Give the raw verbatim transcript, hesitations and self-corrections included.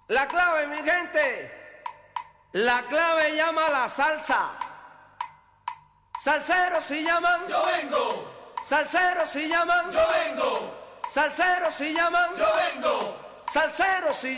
La clave, mi gente, la clave llama la salsa. Salseros si llaman, yo vengo. Salseros si llaman, yo vengo. Salseros si llaman, yo vengo. Salseros si